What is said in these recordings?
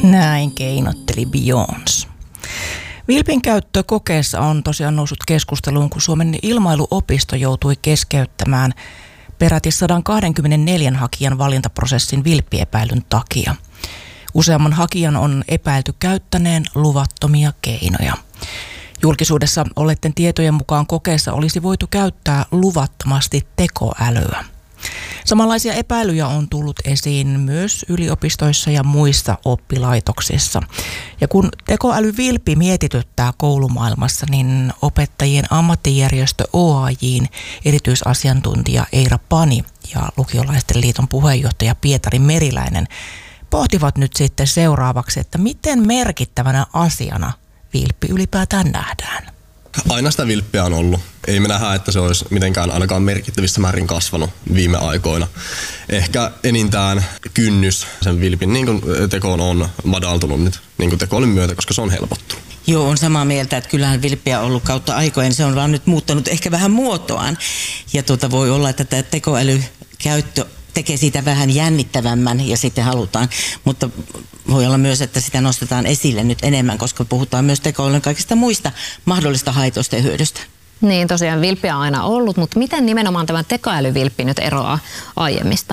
Näin keinotteli Beyoncé. Vilpin käyttö kokeessa on tosiaan noussut keskusteluun, kun Suomen ilmailuopisto joutui keskeyttämään peräti 124 hakijan valintaprosessin vilppiepäilyn takia. Useamman hakijan on epäilty käyttäneen luvattomia keinoja. Julkisuudessa olleiden tietojen mukaan kokeessa olisi voitu käyttää luvattomasti tekoälyä. Samanlaisia epäilyjä on tullut esiin myös yliopistoissa ja muissa oppilaitoksissa. Ja kun tekoälyvilppi mietityttää koulumaailmassa, niin opettajien ammattijärjestö OAJ:n erityisasiantuntija Eira Pani ja Lukiolaisten liiton puheenjohtaja Pietari Meriläinen pohtivat nyt sitten seuraavaksi, että miten merkittävänä asiana vilppi ylipäätään nähdään. Aina sitä vilppiä on ollut. Ei me nähdä, että se olisi mitenkään ainakaan merkittävissä määrin kasvanut viime aikoina. Ehkä enintään kynnys sen vilpin niin kuin tekoon on madaltunut nyt niin kuin tekoälyn myötä, koska se on helpottunut. Joo, on samaa mieltä, että kyllähän vilppiä on ollut kautta aikojen. Se on vaan nyt muuttanut ehkä vähän muotoaan. Ja voi olla, että tämä tekoälykäyttö tekee siitä vähän jännittävämmän ja sitten halutaan. Mutta voi olla myös, että sitä nostetaan esille nyt enemmän, koska puhutaan myös tekoälyn kaikista muista mahdollista haitoista ja hyödystä. Niin, tosiaan vilppiä on aina ollut, mutta miten nimenomaan tämä tekoälyvilppi nyt eroaa aiemmista?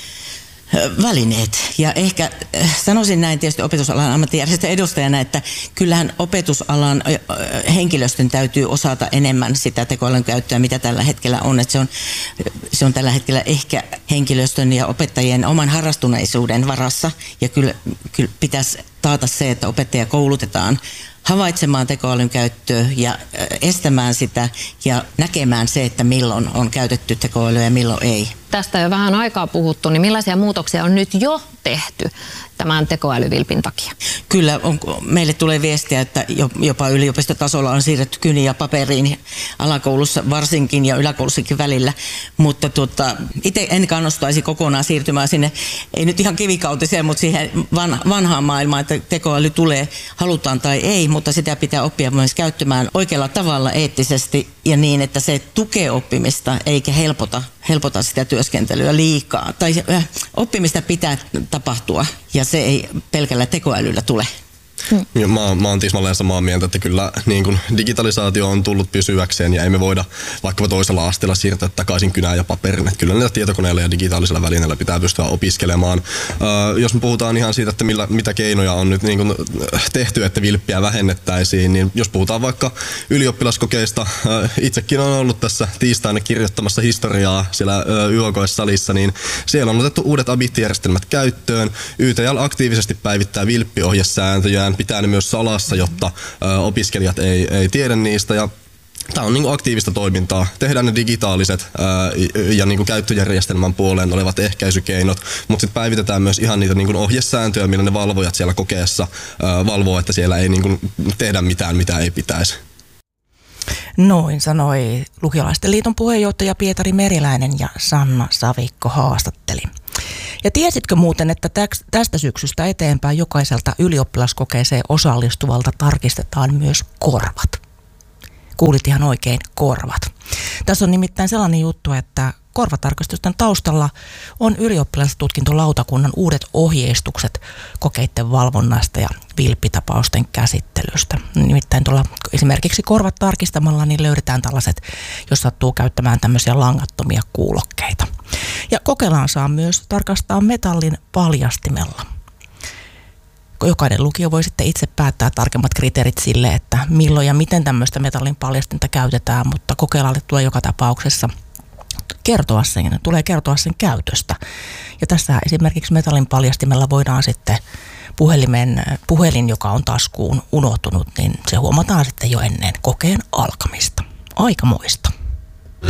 Välineet. Ja ehkä sanoisin näin tietysti opetusalan ammattijärjestön edustajana, että kyllähän opetusalan henkilöstön täytyy osata enemmän sitä tekoälyn käyttöä, mitä tällä hetkellä on. Että se on tällä hetkellä ehkä henkilöstön ja opettajien oman harrastuneisuuden varassa. Ja kyllä pitäisi taata se, että opettaja koulutetaan havaitsemaan tekoälyn käyttöä ja estämään sitä ja näkemään se, että milloin on käytetty tekoälyä ja milloin ei. Tästä jo vähän aikaa puhuttu, niin millaisia muutoksia on nyt jo tehty tämän tekoälyvilpin takia? Kyllä, meille tulee viestiä, että jopa yliopistotasolla on siirretty kyniä paperiin alakoulussa varsinkin ja yläkoulussakin välillä, mutta itse en kannustaisi kokonaan siirtymään sinne, ei nyt ihan kivikautiseen, mutta siihen vanhaan maailmaan, että tekoäly tulee, halutaan tai ei, mutta sitä pitää oppia myös käyttämään oikealla tavalla eettisesti ja niin, että se tukee oppimista eikä helpota sitä työskentelyä liikaa. Tai oppimista pitää tapahtua ja se ei pelkällä tekoälyllä tule. Mä oon tismalleen samaa mieltä, että kyllä niin kun digitalisaatio on tullut pysyväkseen ja ei me voida vaikka toisella asteella siirtää takaisin kynään ja paperin. Että kyllä niillä tietokoneilla ja digitaalisella välineellä pitää pystyä opiskelemaan. Jos me puhutaan ihan siitä, että mitä keinoja on nyt niin kun tehty, että vilppiä vähennettäisiin, niin jos puhutaan vaikka ylioppilaskokeista, itsekin on ollut tässä tiistaina kirjoittamassa historiaa siellä YOK-salissa, niin siellä on otettu uudet abittijärjestelmät käyttöön. YTL aktiivisesti päivittää vilppiohjesääntöjä, pitää ne myös salassa, jotta opiskelijat ei tiedä niistä. Ja tämä on niin kuin aktiivista toimintaa. Tehdään ne digitaaliset ja niin kuin käyttöjärjestelmän puoleen olevat ehkäisykeinot, mutta sitten päivitetään myös ihan niitä niin kuin ohjesääntöjä, millä ne valvojat siellä kokeessa valvoo, että siellä ei niin kuin tehdä mitään, mitä ei pitäisi. Noin sanoi Lukiolaisten liiton puheenjohtaja Pietari Meriläinen ja Sanna Savikko haastatteli. Ja tiesitkö muuten, että tästä syksystä eteenpäin jokaiselta ylioppilaskokeeseen osallistuvalta tarkistetaan myös korvat? Kuulit ihan oikein, korvat. Tässä on nimittäin sellainen juttu, että korvatarkastusten taustalla on ylioppilastutkintolautakunnan uudet ohjeistukset kokeiden valvonnasta ja vilppitapausten käsittelystä. Nimittäin tuolla esimerkiksi korvat tarkistamalla niin löydetään tällaiset, jos sattuu käyttämään tämmöisiä langattomia kuulokkeita. Ja kokeillaan saa myös tarkastaa metallin paljastimella. Jokainen lukio voi sitten itse päättää tarkemmat kriteerit sille, että milloin ja miten tämmöistä metallin paljastinta käytetään, mutta kokeilaalle tulee joka tapauksessa tulee kertoa sen käytöstä. Ja tässä esimerkiksi metallin paljastimella voidaan sitten puhelin, joka on taskuun unohtunut, niin se huomataan sitten jo ennen kokeen alkamista. Aikamoista.